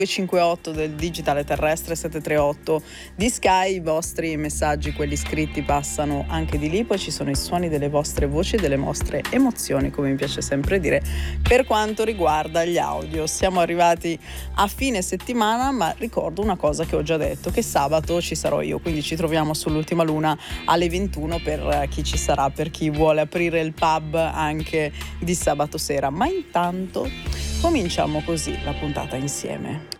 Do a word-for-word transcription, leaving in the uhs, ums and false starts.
cinquantotto del digitale terrestre, sette tre otto di Sky. I vostri messaggi, quelli scritti, passano anche di lì. Poi ci sono i suoni delle vostre voci e delle vostre emozioni, come mi piace sempre dire, per quanto riguarda gli audio. Siamo arrivati a fine settimana, ma ricordo una cosa che ho già detto, che sabato ci sarò io, quindi ci troviamo sull'Ultima Luna alle ventuno per chi ci sarà, per chi vuole aprire il pub anche di sabato sera. Ma intanto cominciamo così la puntata insieme.